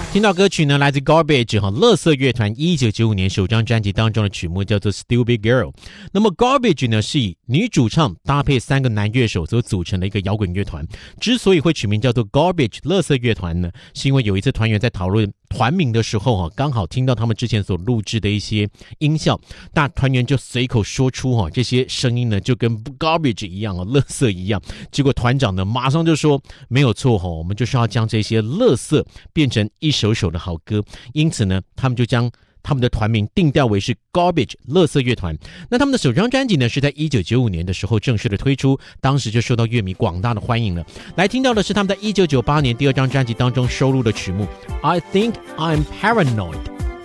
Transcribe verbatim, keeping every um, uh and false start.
听到歌曲呢，来自 Garbage 哈，垃圾乐团一九九五年首张专辑当中的曲目叫做 Stupid Girl。那么 Garbage 呢是以女主唱搭配三个男乐手所组成的一个摇滚乐团。之所以会取名叫做 Garbage 垃圾乐团呢，是因为有一次团员在讨论团名的时候哈，刚好听到他们之前所录制的一些音效，那团员就随口说出哈，这些声音呢就跟 Garbage 一样哦，垃圾一样。结果团长呢马上就说没有错哈，我们就是要将这些垃圾变成一首首的好歌，因此呢，他们就将他们的团名定调为是 Garbage 垃圾乐团。那他们的首张专辑呢，是在一九九五年的时候正式的推出，当时就受到乐迷广大的欢迎了。来听到的是他们在一九九八年第二张专辑当中收录的曲目 I Think I'm Paranoid。